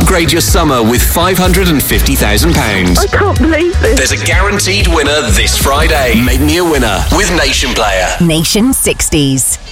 Upgrade your summer with £550,000. I can't believe this. There's a guaranteed winner this Friday. Make me a winner with Nation Player. Nation 60s.